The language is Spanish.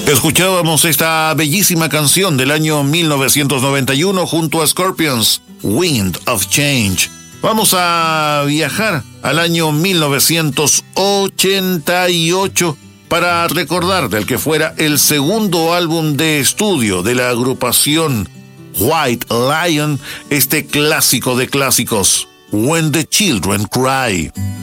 Escuchábamos esta bellísima canción del año 1991 junto a Scorpions, Wind of Change. Vamos a viajar al año 1988 para recordar del que fuera el segundo álbum de estudio de la agrupación White Lion, este clásico de clásicos, When the Children Cry.